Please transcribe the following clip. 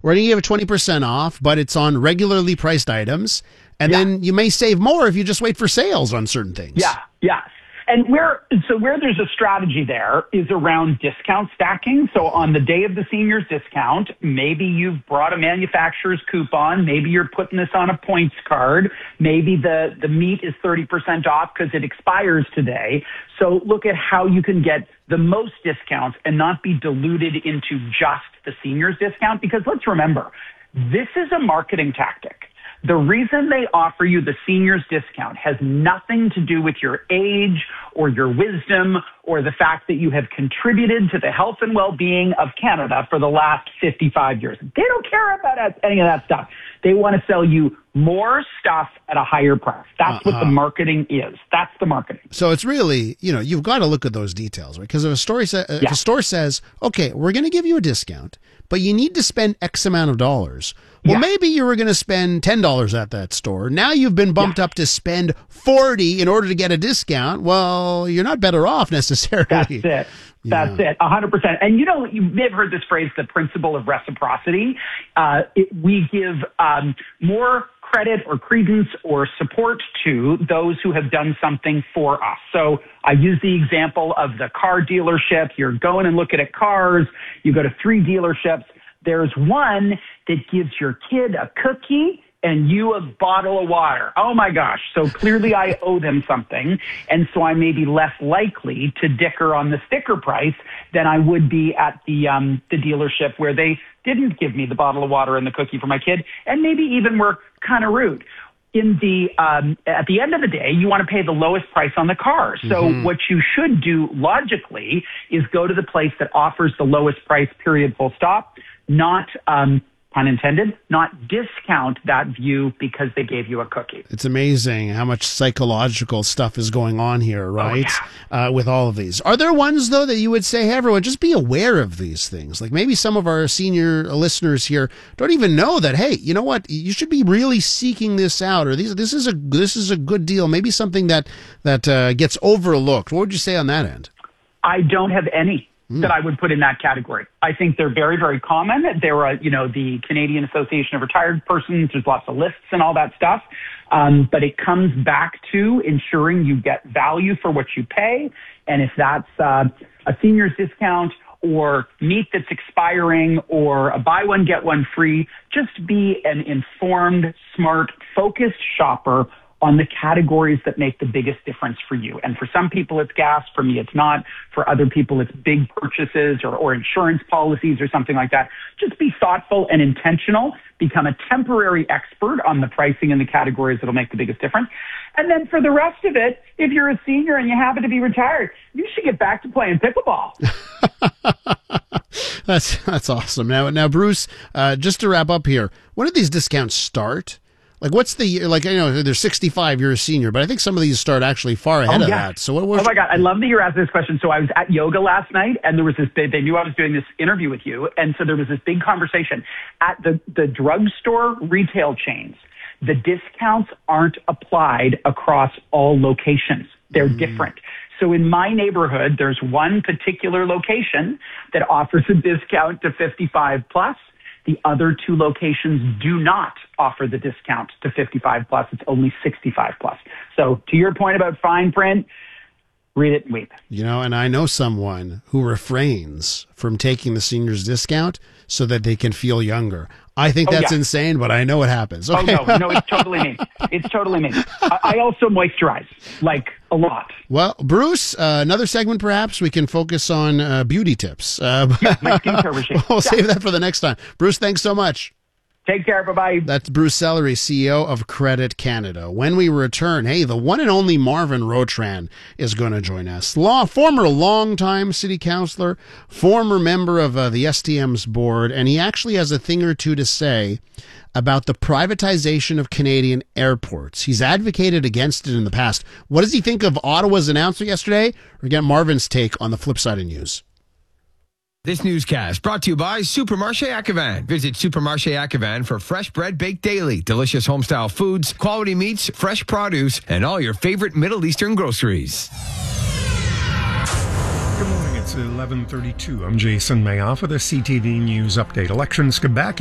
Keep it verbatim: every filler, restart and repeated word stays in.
we're going to give it twenty percent off, but it's on regularly priced items. And yeah. then you may save more if you just wait for sales on certain things. Yeah, yeah. And where, so where there's a strategy there is around discount stacking. So on the day of the seniors discount, maybe you've brought a manufacturer's coupon. Maybe you're putting this on a points card. Maybe the, the meat is thirty percent off because it expires today. So look at how you can get the most discounts and not be diluted into just the seniors discount. Because let's remember, this is a marketing tactic. The reason they offer you the seniors discount has nothing to do with your age or your wisdom or the fact that you have contributed to the health and well-being of Canada for the last fifty-five years. They don't care about any of that stuff. They want to sell you more stuff at a higher price. That's uh-huh. what the marketing is. That's the marketing. So it's really, you know, you've got to look at those details, right? Because if a story sa- if yeah. a store says, okay, we're going to give you a discount, but you need to spend X amount of dollars. Well, yeah. maybe you were going to spend ten dollars at that store. Now you've been bumped yeah. up to spend forty dollars in order to get a discount. Well, you're not better off necessarily. That's it. That's yeah. it. A hundred percent. And you know, you may have heard this phrase, the principle of reciprocity. Uh, it, we give um, more credit or credence or support to those who have done something for us. So I use the example of the car dealership. You're going and looking at cars. You go to three dealerships. There's one that gives your kid a cookie and you a bottle of water. Oh my gosh. So clearly I owe them something. And so I may be less likely to dicker on the sticker price than I would be at the, um, the dealership where they didn't give me the bottle of water and the cookie for my kid. And maybe even were kind of rude. In the, um, at the end of the day, you want to pay the lowest price on the car. So mm-hmm. what you should do logically is go to the place that offers the lowest price, period, full stop, not, um, pun intended, not discount that view because they gave you a cookie. It's amazing how much psychological stuff is going on here, right? Oh, yeah. uh, with all of these. Are there ones, though, that you would say, hey, everyone, just be aware of these things? Like maybe some of our senior listeners here don't even know that, hey, you know what? You should be really seeking this out, or these, this is a this is a good deal. Maybe something that, that uh, gets overlooked. What would you say on that end? I don't have any that I would put in that category. I think they're very, very common. There are, you know, the Canadian Association of Retired Persons. There's lots of lists and all that stuff. Um, but it comes back to ensuring you get value for what you pay. And if that's uh, a senior's discount or meat that's expiring or a buy one, get one free, just be an informed, smart, focused shopper on the categories that make the biggest difference for you. And for some people, it's gas. For me, it's not. For other people, it's big purchases or, or insurance policies or something like that. Just be thoughtful and intentional. Become a temporary expert on the pricing and the categories that'll make the biggest difference. And then for the rest of it, if you're a senior and you happen to be retired, you should get back to playing pickleball. that's that's awesome. Now, now, Bruce, uh, just to wrap up here, when did these discounts start? Like, what's the year? Like, you know, they're sixty-five, you're a senior, but I think some of these start actually far ahead oh, of yeah. that. So what was? Oh my God, I love that you're asking this question. So I was at yoga last night, and there was this. They, they knew I was doing this interview with you, and so there was this big conversation at the the drugstore retail chains. The discounts aren't applied across all locations; they're mm. different. So in my neighborhood, there's one particular location that offers a discount to fifty-five plus. The other two locations do not offer the discount to fifty-five plus. It's only sixty-five plus. So to your point about fine print, read it and weep. You know, and I know someone who refrains from taking the seniors discount so that they can feel younger. I think oh, that's yeah. insane, but I know what happens. Okay. Oh, no, no, it's totally me. It's totally me. I, I also moisturize, like, a lot. Well, Bruce, uh, another segment perhaps, we can focus on uh, beauty tips. Uh, yeah, my skincare regime. We'll yeah. save that for the next time. Bruce, thanks so much. Take care. Bye-bye. That's Bruce Sellery, C E O of Credit Canada. When we return, hey, the one and only Marvin Rotran is going to join us. Law, former longtime city councillor, former member of uh, the S T M's board, and he actually has a thing or two to say about the privatization of Canadian airports. He's advocated against it in the past. What does he think of Ottawa's announcement yesterday? Or get Marvin's take on the flip side of news. This newscast brought to you by Supermarché Ackevan. Visit Supermarché Ackevan for fresh bread baked daily, delicious homestyle foods, quality meats, fresh produce, and all your favorite Middle Eastern groceries. Good morning, it's eleven thirty-two. I'm Jason Mayoff with a C T V News Update. Elections Quebec